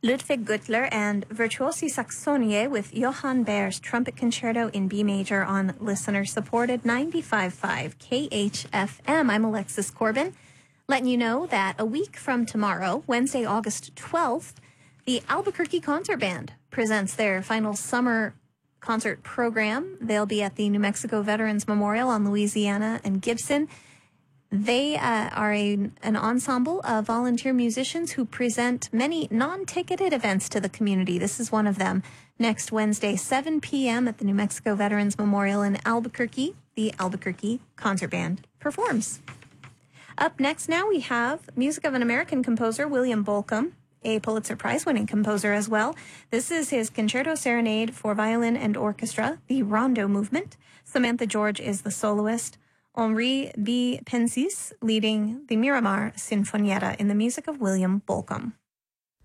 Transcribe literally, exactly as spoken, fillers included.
Ludwig Gutler and Virtuosi Saxonie with Johann Behr's Trumpet Concerto in B major on listener-supported ninety-five point five K H F M. I'm Alexis Corbin, letting you know that a week from tomorrow, Wednesday, August twelfth, the Albuquerque Concert Band presents their final summer concert program. They'll be at the New Mexico Veterans Memorial on Louisiana and Gibson. They uh, are a, an ensemble of volunteer musicians who present many non-ticketed events to the community. This is one of them. Next Wednesday, seven p.m. at the New Mexico Veterans Memorial in Albuquerque, the Albuquerque Concert Band performs. Up next now, we have music of an American composer, William Bolcom, a Pulitzer Prize-winning composer as well. This is his Concerto Serenade for Violin and Orchestra, the Rondo Movement. Samantha George is the soloist. Henri B. Pensis leading the Miramar Sinfonietta in the music of William Bolcom.